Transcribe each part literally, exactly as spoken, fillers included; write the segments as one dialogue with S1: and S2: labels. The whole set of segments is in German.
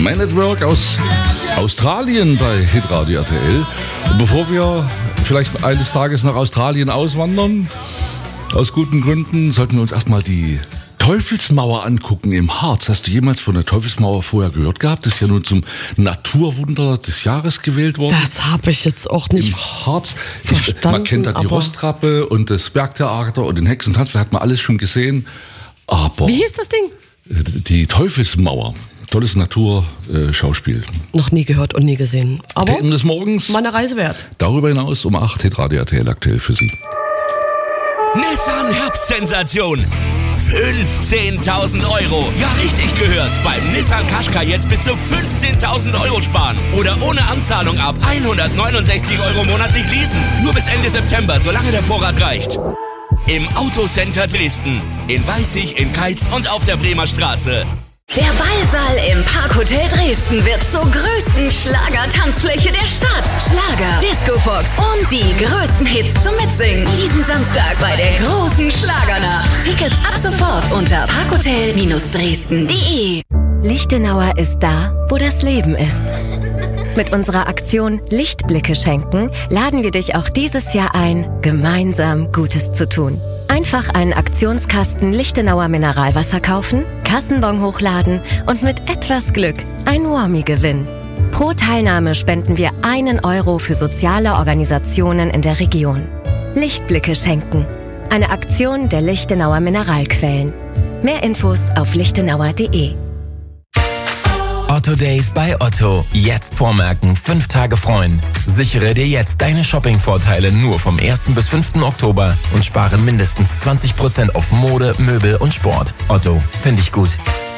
S1: Man at Work aus Australien bei Hitradio R T L. Und bevor wir vielleicht eines Tages nach Australien auswandern, aus guten Gründen, sollten wir uns erstmal die Teufelsmauer angucken im Harz. Hast du jemals von der Teufelsmauer vorher gehört gehabt? Das ist ja nun zum Naturwunder des Jahres gewählt worden.
S2: Das habe ich jetzt auch nicht
S1: Im Harz.
S2: verstanden.
S1: Ich, man kennt da die Rostrappe und das Bergtheater und den Hexentanz. Da hat man alles schon gesehen. Aber
S2: wie hieß das Ding?
S1: Die Teufelsmauer. Tolles Naturschauspiel. Äh,
S2: Noch nie gehört und nie gesehen. Aber
S1: Themen des Morgens.
S2: Mal eine Reise wert.
S1: Darüber hinaus um acht Hitradio R T L aktuell für Sie.
S3: Nissan Herbstsensation. fünfzehntausend Euro. Ja, richtig gehört. Beim Nissan Qashqai jetzt bis zu fünfzehntausend Euro sparen. Oder ohne Anzahlung ab hundertneunundsechzig Euro monatlich leasen. Nur bis Ende September, solange der Vorrat reicht. Im Autocenter Dresden. In Weißig, in Keitz und auf der Bremer Straße.
S4: Der Ballsaal im Parkhotel Dresden wird zur größten Schlager-Tanzfläche der Stadt. Schlager, Discofox und die größten Hits zum Mitsingen. Diesen Samstag bei der großen Schlagernacht. Tickets ab sofort unter parkhotel Dresden punkt de.
S5: Lichtenauer ist da, wo das Leben ist. Mit unserer Aktion Lichtblicke schenken laden wir dich auch dieses Jahr ein, gemeinsam Gutes zu tun. Einfach einen Aktionskasten Lichtenauer Mineralwasser kaufen, Kassenbon hochladen und mit etwas Glück ein Warmie gewinnen. Pro Teilnahme spenden wir einen Euro für soziale Organisationen in der Region. Lichtblicke schenken. Eine Aktion der Lichtenauer Mineralquellen. Mehr Infos auf lichtenauer punkt de.
S6: Otto Days bei Otto. Jetzt vormerken, fünf Tage freuen. Sichere dir jetzt deine Shopping-Vorteile nur vom ersten bis fünften Oktober und spare mindestens zwanzig Prozent auf Mode, Möbel und Sport. Otto, finde ich gut.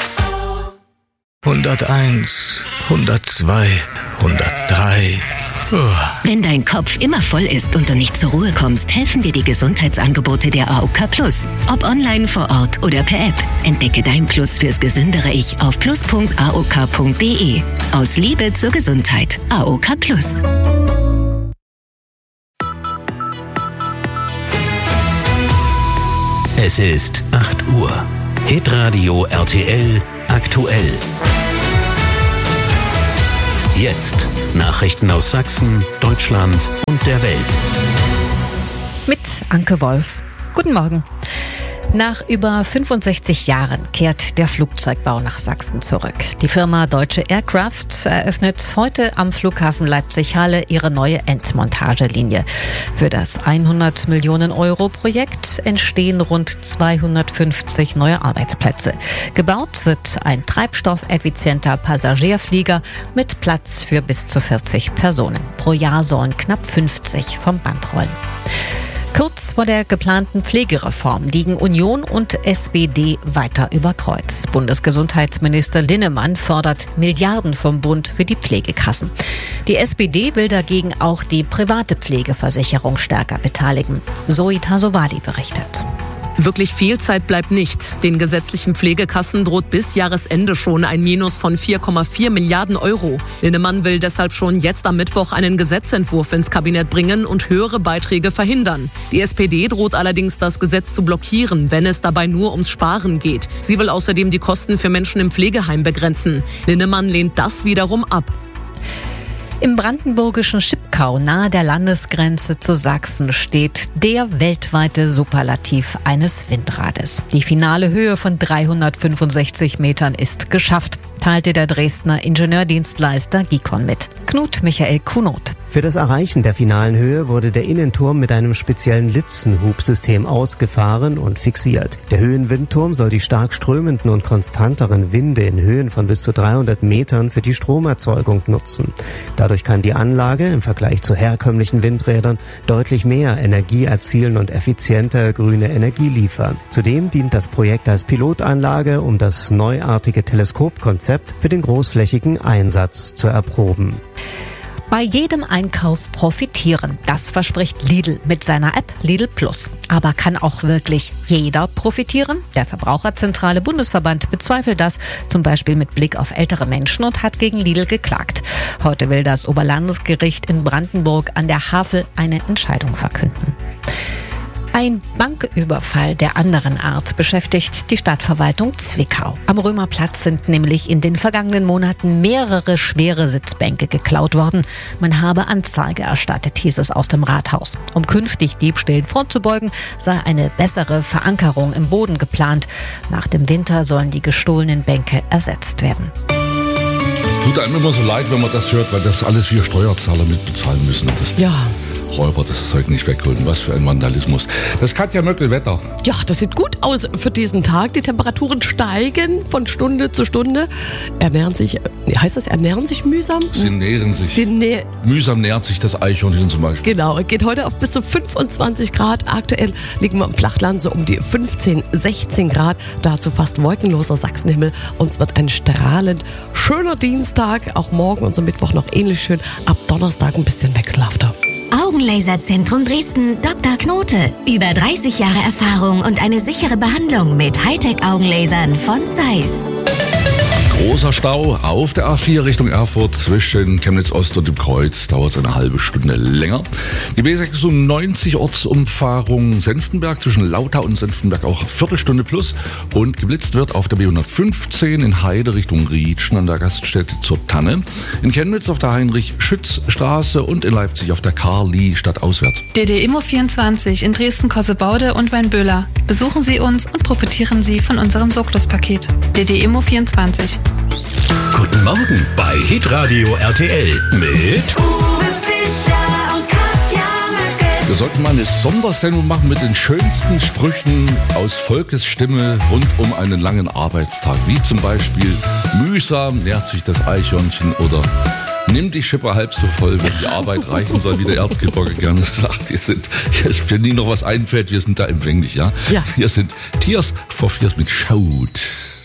S7: hunderteins, hundertzwei, hundertdrei.
S8: Wenn dein Kopf immer voll ist und du nicht zur Ruhe kommst, helfen dir die Gesundheitsangebote der A O K Plus. Ob online, vor Ort oder per App. Entdecke dein Plus fürs gesündere Ich auf plus punkt a o k punkt de. Aus Liebe zur Gesundheit. A O K Plus.
S7: Es ist acht Uhr. Hitradio R T L aktuell. Jetzt Nachrichten aus Sachsen, Deutschland und der Welt.
S9: Mit Anke Wolf. Guten Morgen. Nach über fünfundsechzig Jahren kehrt der Flugzeugbau nach Sachsen zurück. Die Firma Deutsche Aircraft eröffnet heute am Flughafen Leipzig-Halle ihre neue Endmontagelinie. Für das hundert Millionen Euro Projekt entstehen rund zweihundertfünfzig neue Arbeitsplätze. Gebaut wird ein treibstoffeffizienter Passagierflieger mit Platz für bis zu vierzig Personen. Pro Jahr sollen knapp fünfzig vom Band rollen. Kurz vor der geplanten Pflegereform liegen Union und S P D weiter über Kreuz. Bundesgesundheitsminister Linnemann fordert Milliarden vom Bund für die Pflegekassen. Die S P D will dagegen auch die private Pflegeversicherung stärker beteiligen. Zoe Tasovali berichtet.
S10: Wirklich viel Zeit bleibt nicht. Den gesetzlichen Pflegekassen droht bis Jahresende schon ein Minus von vier Komma vier Milliarden Euro. Linnemann will deshalb schon jetzt am Mittwoch einen Gesetzentwurf ins Kabinett bringen und höhere Beiträge verhindern. Die S P D droht allerdings, das Gesetz zu blockieren, wenn es dabei nur ums Sparen geht. Sie will außerdem die Kosten für Menschen im Pflegeheim begrenzen. Linnemann lehnt das wiederum ab.
S9: Im brandenburgischen Schipkau nahe der Landesgrenze zu Sachsen steht der weltweite Superlativ eines Windrades. Die finale Höhe von dreihundertfünfundsechzig Metern ist geschafft, teilte der Dresdner Ingenieurdienstleister Gikon mit. Knut Michael Kunoth.
S11: Für das Erreichen der finalen Höhe wurde der Innenturm mit einem speziellen Litzenhubsystem ausgefahren und fixiert. Der Höhenwindturm soll die stark strömenden und konstanteren Winde in Höhen von bis zu dreihundert Metern für die Stromerzeugung nutzen. Dadurch kann die Anlage im Vergleich zu herkömmlichen Windrädern deutlich mehr Energie erzielen und effizienter grüne Energie liefern. Zudem dient das Projekt als Pilotanlage, um das neuartige Teleskopkonzept für den großflächigen Einsatz zu erproben.
S9: Bei jedem Einkauf profitieren. Das verspricht Lidl mit seiner App Lidl Plus. Aber kann auch wirklich jeder profitieren? Der Verbraucherzentrale Bundesverband bezweifelt das, zum Beispiel mit Blick auf ältere Menschen, und hat gegen Lidl geklagt. Heute will das Oberlandesgericht in Brandenburg an der Havel eine Entscheidung verkünden. Ein Banküberfall der anderen Art beschäftigt die Stadtverwaltung Zwickau. Am Römerplatz sind nämlich in den vergangenen Monaten mehrere schwere Sitzbänke geklaut worden. Man habe Anzeige erstattet, hieß es aus dem Rathaus. Um künftig Diebstählen vorzubeugen, sei eine bessere Verankerung im Boden geplant. Nach dem Winter sollen die gestohlenen Bänke ersetzt werden.
S1: Es tut einem immer so leid, wenn man das hört, weil das alles wir Steuerzahler mitbezahlen müssen. Das
S2: Ja.
S1: Räuber das Zeug nicht wegholen. Was für ein Vandalismus. Das ist Katja Möckel, Wetter.
S2: Ja, das sieht gut aus für diesen Tag. Die Temperaturen steigen von Stunde zu Stunde. Ernähren sich, heißt das, ernähren sich mühsam?
S1: Sie nähren sich.
S2: Sie nä-
S1: Mühsam nährt sich das Eichhörnchen zum Beispiel.
S2: Genau, geht heute auf bis zu fünfundzwanzig Grad. Aktuell liegen wir im Flachland so um die fünfzehn, sechzehn Grad. Dazu fast wolkenloser Sachsenhimmel. Und es wird ein strahlend schöner Dienstag. Auch morgen und so Mittwoch noch ähnlich schön. Ab Donnerstag ein bisschen wechselhafter.
S4: Augenlaserzentrum Dresden, Doktor Knote. Über dreißig Jahre Erfahrung und eine sichere Behandlung mit Hightech-Augenlasern von Zeiss.
S1: Großer Stau auf der A vier Richtung Erfurt zwischen Chemnitz Ost und dem Kreuz. Dauert es eine halbe Stunde länger. Die B sechsundneunzig Ortsumfahrung Senftenberg zwischen Lauter und Senftenberg auch Viertelstunde plus. Und geblitzt wird auf der B hundertfünfzehn in Heide Richtung Rietschen an der Gaststätte zur Tanne. In Chemnitz auf der Heinrich-Schütz-Straße und in Leipzig auf der Karli stadtauswärts.
S12: D D Immo vierundzwanzig in Dresden-Kossebaude und Weinböhler. Besuchen Sie uns und profitieren Sie von unserem Sorglos-Paket. D D Immo vierundzwanzig.
S7: Guten Morgen bei Hitradio R T L mit
S4: Uwe Fischer und Katja Möckel.
S1: Wir sollten mal eine Sondersendung machen mit den schönsten Sprüchen aus Volkes Stimme rund um einen langen Arbeitstag. Wie zum Beispiel, mühsam nährt sich das Eichhörnchen oder nimm die Schippe halb so voll, wenn die Arbeit reichen soll, wie der Erzgebirge gerne sagt. Wir sind, wenn Ihnen noch was einfällt, wir sind da empfänglich, ja?
S2: Ja.
S1: Hier sind Tears for Fears mit Shout.